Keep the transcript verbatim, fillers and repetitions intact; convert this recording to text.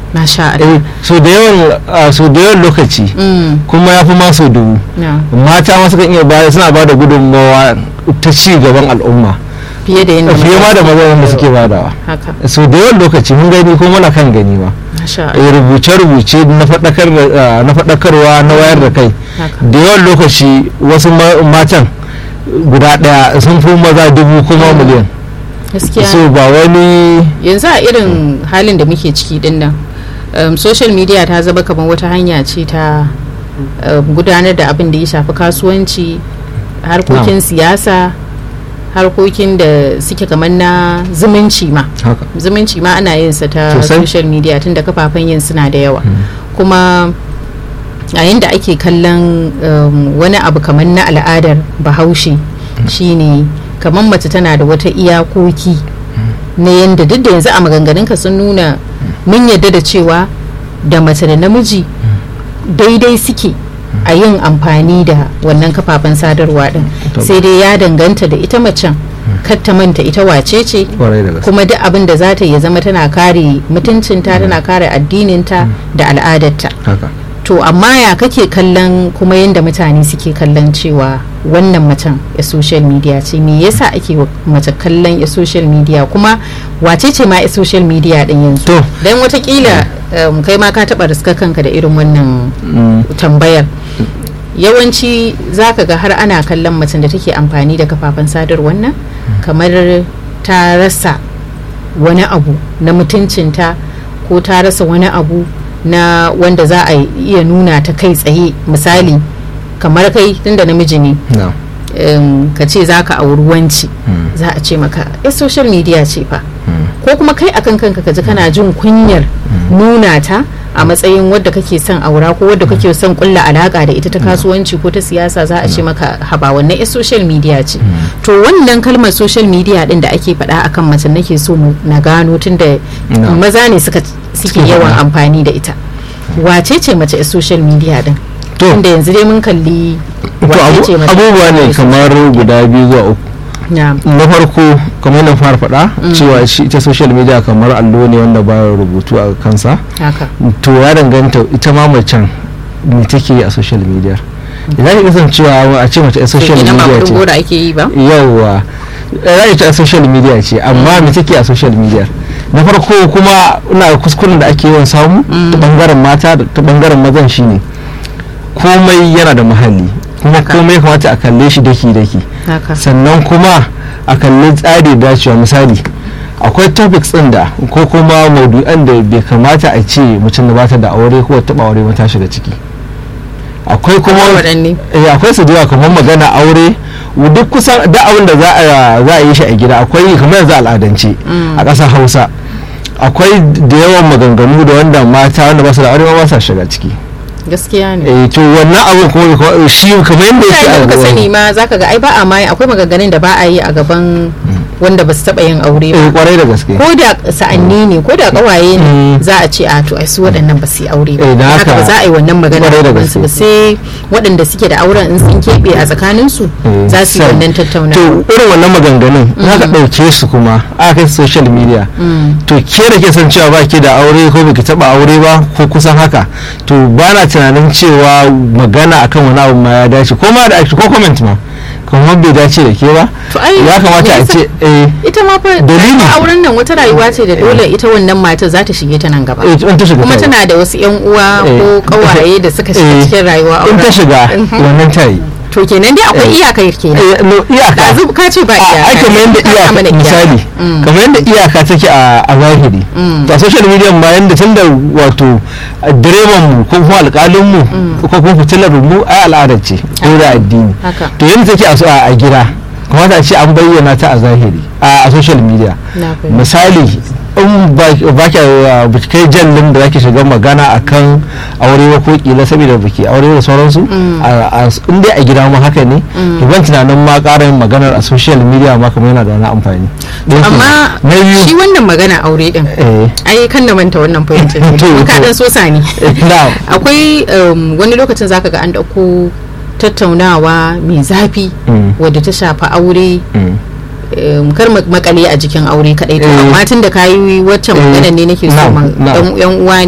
masha Allah. eh so da yawan ah, so da yawan lokaci Mm. kuma ya fi ma sau dubu Yeah. mata ma sukan iya bayar suna ba da gudunmawa ta ci gaban al'umma fiye da yadda fiye ma da mazan da suke badawa. haka So da yawan lokaci mun gani ko muna kan gani ma masha eh, Allah. rubuce-rubuce na faɗakar da ah, na faɗakarwa na wayar da kai haka da yawan lokaci wasu ma- matan guda ɗaya sun fi maza dubu kuma miliyan. gaskiya So ba wani yanzu a irin halin da muke ciki din nan um, social media ta zama kamar wata hanya ce ta um, gudanar da abin da ya shafi kasuwanci, harkokin siyasa, harkokin da suke kamar na zumunci ma haka zumunci ma ana yin sa ta Sosai. social media tun da kafafen yin suna da yawa kuma yayin da ake kallon um, wani abu kamar na al'adar bahaushe shine kamar mace tana da wata iyakoki na yanda duk da yanzu a maganganunka sun nuna mun yadda da cewa da mace da namiji daidai suke a yin amfani da wannan kafafen sadarwa din sai dai ya danganta da ita macen kar ta manta ita wace ce kwarai da gaske. kuma duk abin da za ta yi ya zama tana kare mutuncinta tana kare addininta da al'adarta. haka To amma ya kake kallon kuma yadda mutane suke kallon cewa wannan macen ya social media ce, me yasa ake wa mace kallon ya social media kuma wace ce ma ya social media din yanzu? To. Don watakila um, kai ma ka taɓa riska kanka da irin wannan Mm. tambayar. Yawanci za ka ga har ana kallon macen da take amfani da kafafen sadarwar nan kamar ta rasa wani abu na mutuncinta ko ta rasa wani abu na wanda za a iya nuna ta kai tsaye. Misali kamar kai tunda namiji ne na um, ka ce za ka auri wanci Mm. za a ce maka ya social media ce fa Mm. ko kuma kai akan kanka ka ji kana jin kunyar nuna ta a matsayin wadda kake son aura ko wadda kake son kulla alaka da ita ta kasuwanci ko ta siyasa za a ce maka haba wannan ya social media ce. To wannan kalmar social media din da ake faɗa akan mace nake so mu na gano tunda No. maza ne suka suke Suke yawan faɗa. amfani da ita. Wace ce mace ya social media din? to Tunda yanzu dai mun kalli to wace ce abu- mace abubuwa ne kamar guda biyu zuwa uku. na Na farko kamar yadda fara faɗa cewa shi ita social media kamar allo ne wanda ba rubutu a kansa. haka To ya danganta ita ma macen me take yi a social media. Idan ki kasancewa a ce mace a social kenan ba media kudin ce gora ake yi ba. yawwa za ta a social media ce amma me take a social media. Na farko kuma ina kuskuren da ake yawan samu ta bangaren mata da ta bangaren mazan shine komai yana da muhalli kuma Haka. komai ya kamata a kalle shi daki daki haka sannan kuma a kalli tsari da dacewa. Misali akwai topics din da ko kuma maudu'an da bai kamata a ce mutum da bata da aure ko taba aure ba ta shiga ciki. Akwai kuma Kamar waɗanne? eh akwai su da yawa kamar magana aure duk kusan da abin da za a za a yi shi a gida akwai kamar yanzu al'adance a ƙasar Hausa akwai da yawan maganganu da wanda mata wanda ba su da aure ma ba sa shiga ciki. gaskiya ne. Eh to wannan abin kuma kuma shi kamar yadda yake Mutane a muka gaban- sani ma zaka ga ai ba a mai akwai maganganun da ba a yi a gaban wanda ba su taba yin aure eh ba. kwarai da gaske. Ko da sa'anni ne ko da kawaye ne Mm. za a ce a to ai su waɗannan ba su yi aure ba. Eh, da haka haka ba za a yi wannan magana kwarai da a gabansu ba gaske. sai waɗanda suke da auren in sun keɓe a tsakanin su Eh, za su yi sai- wannan to tattaunawa. irin wannan maganganun za ka ɗauke su kuma aka kai su social media Mm. to ke da ke san cewa ba ke da aure ko baki taba aure ba ko kusan haka to ba na tunanin cewa magana akan wani abu ma ya dace ko ma da ko comment ma kuma bai dace da ke ba To ai ya kamata me a yasa- ce eh ita ma fa Dalili. ai auren nan wata rayuwa ce da dole ita wannan matar za ta shige ta nan gaba. eh, in ta shiga kuma ta yi. tana da wasu yan uwa Eh. ko kawaye da suka shiga Eh, cikin rayuwa in ta auren. shiga Mhm. wannan ta yi To kenan dai akwai Eh. iyakar kenan. Eh, no, iyaka Ɗazu ka ce ba a iyaka. ai kamar yadda Ka sa mana iyaka misali Mm. kamar yadda iyaka take a a zahiri Mm. to a social media ma yanda tun da wato a direban mu ko kuma alƙalin mu ko kuma fitilar mu ai al'adar ce ko da addini Haka. to yanda take a so a a gida kuma ta ce an bayyana ta a zahiri a a social media Na fahimta. misali in ba ba ki uh, ba ki kai jallin da zaki shiga magana akan aure ba ko kila saboda baki aure da sauransu Mm. a- a- in dai a gida ma haka ne Mm. to ban tunanin ma ƙarin maganar a social media ma kamar yana da wani amfani Ɗaya kenan. Amma na shi biyu wannan magana aure din eh ai kan na manta wannan fahimtar To, ne ka to. dan sosa ne. na Akwai um, wani lokacin zaka ga an dauko tattaunawa mai zafi Mm. wadda ta shafi aure mm. um, kar ma- makale a jikin aure kadai to Eh. amma tun da kayi waccan Eh. magana ne nake so Na'am, ma na'am. yan yan uwa